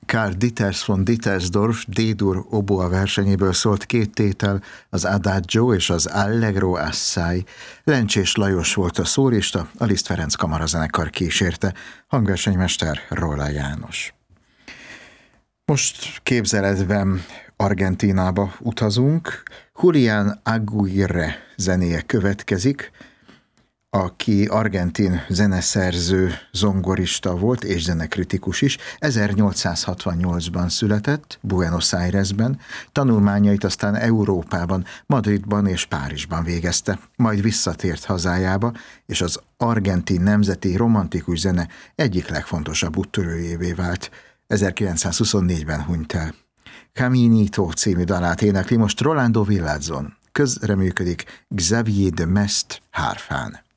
Karl Dieters von Dietersdorf D-dur oboa versenyéből szólt két tétel, az Adagio és az Allegro assai. Lencsés Lajos volt a szólista, a Liszt Ferenc kamarazenekar kísérte, hangversenymester Róla János. Most képzeletben Argentínába utazunk. Julián Aguirre zenéje következik, aki argentin zeneszerző, zongorista volt és zenekritikus is. 1868-ban született, Buenos Airesben, tanulmányait aztán Európában, Madridban és Párizsban végezte, majd visszatért hazájába, és az argentin nemzeti romantikus zene egyik legfontosabb úttörőjévé vált. 1924-ben hunyt el. Caminito című dalát énekli most Rolando Villazon. Közreműködik Xavier de Mestre hárfán.